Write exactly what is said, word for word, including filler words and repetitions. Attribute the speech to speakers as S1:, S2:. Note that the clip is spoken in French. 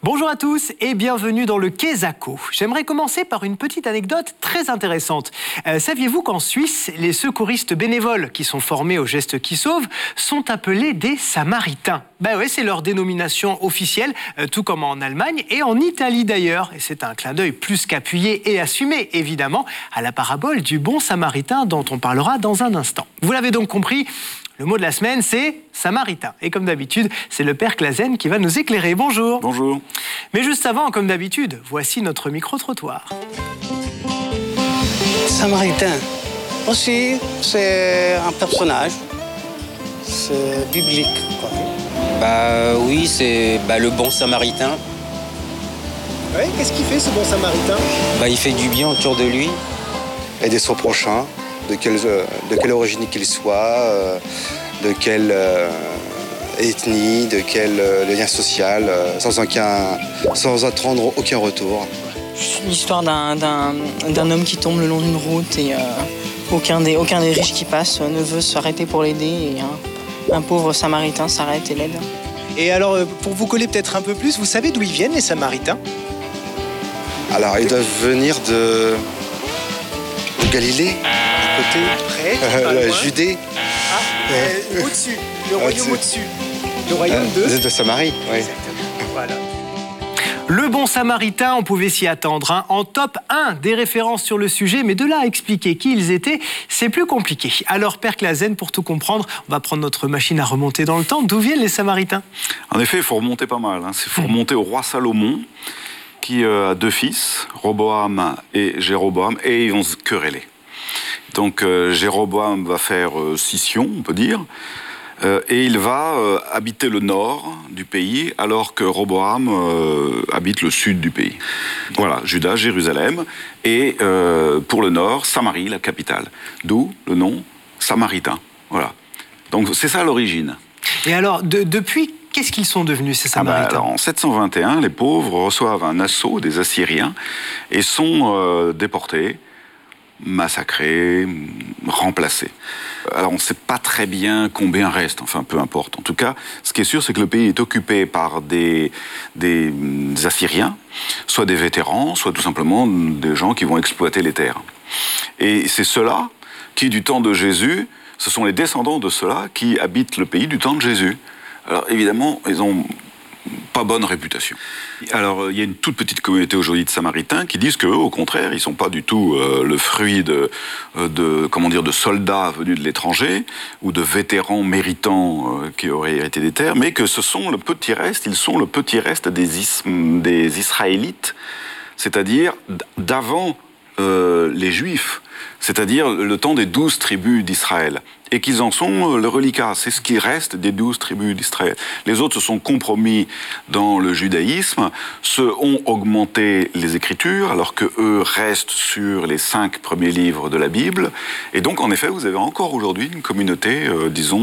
S1: Bonjour à tous et bienvenue dans le Quesaco. J'aimerais commencer par une petite anecdote très intéressante. Euh, saviez-vous qu'en Suisse, les secouristes bénévoles qui sont formés aux gestes qui sauvent sont appelés des Samaritains? Ben ouais, c'est leur dénomination officielle, euh, tout comme en Allemagne et en Italie d'ailleurs. Et c'est un clin d'œil plus qu'appuyé et assumé, évidemment, à la parabole du bon Samaritain dont on parlera dans un instant. Vous l'avez donc compris, le mot de la semaine, c'est Samaritain. Et comme d'habitude, c'est le Père Clasen qui va nous éclairer. Bonjour.
S2: Bonjour.
S1: Mais juste avant, comme d'habitude, voici notre micro-trottoir.
S3: Samaritain, aussi, c'est un personnage. C'est biblique, quoi.
S4: Bah oui, c'est bah, le bon Samaritain.
S5: Ouais, qu'est-ce qu'il fait ce bon Samaritain?
S4: Bah, il fait du bien autour de lui.
S6: Aider son prochain, de quelle, de quelle origine qu'il soit, euh, de quelle euh, ethnie, de quel euh, lien social, euh, sans, aucun, sans attendre aucun retour.
S7: C'est l'histoire d'un, d'un, d'un homme qui tombe le long d'une route et euh, aucun, des, aucun des riches qui passent ne veut s'arrêter pour l'aider et un, un pauvre Samaritain s'arrête et l'aide.
S5: Et alors, pour vous coller peut-être un peu plus, vous savez d'où ils viennent les Samaritains?
S6: Alors, ils doivent venir de, de Galilée, à côté,
S5: Près,
S6: euh, Judée,
S5: ah, euh, au-dessus, le royaume au-dessus. Le royaume de...
S6: euh, de Samarie. Oui.
S5: Exactement, voilà.
S1: Le bon Samaritain, on pouvait s'y attendre, hein, en top un des références sur le sujet, mais de là à expliquer qui ils étaient, c'est plus compliqué. Alors, Père Clasen, pour tout comprendre, on va prendre notre machine à remonter dans le temps. D'où viennent les Samaritains?
S2: En effet, il faut remonter pas mal. Il faut remonter au roi Salomon, qui euh, a deux fils, Roboam et Jéroboam, et ils vont se quereller. Donc euh, Jéroboam va faire euh, scission, on peut dire, euh, et il va euh, habiter le nord du pays, alors que Roboam euh, habite le sud du pays. Voilà, Juda, Jérusalem, et euh, pour le nord, Samarie, la capitale. D'où le nom Samaritain. Voilà. Donc c'est ça l'origine.
S1: Et alors, de, depuis, qu'est-ce qu'ils sont devenus, ces Samaritains?
S2: Ah bah, alors, en sept cent vingt et un, les pauvres reçoivent un assaut des Assyriens et sont euh, déportés, massacrés, remplacés. Alors on ne sait pas très bien combien reste, enfin peu importe. En tout cas, ce qui est sûr, c'est que le pays est occupé par des, des, des Assyriens, soit des vétérans, soit tout simplement des gens qui vont exploiter les terres. Et c'est ceux-là qui, du temps de Jésus, ce sont les descendants de ceux-là qui habitent le pays du temps de Jésus. Alors évidemment, ils ont pas bonne réputation. Alors il y a une toute petite communauté aujourd'hui de Samaritains qui disent qu'eux, au contraire, ils sont pas du tout euh, le fruit de, de, comment dire, de soldats venus de l'étranger ou de vétérans méritants euh, qui auraient hérité des terres, mais que ce sont le petit reste, ils sont le petit reste des, is, des Israélites, c'est-à-dire d'avant euh, les Juifs, c'est-à-dire le temps des douze tribus d'Israël. Et qu'ils en sont le reliquat, c'est ce qui reste des douze tribus d'Israël. Les autres se sont compromis dans le judaïsme, se ont augmenté les Écritures, alors que eux restent sur les cinq premiers livres de la Bible. Et donc, en effet, vous avez encore aujourd'hui une communauté, euh, disons,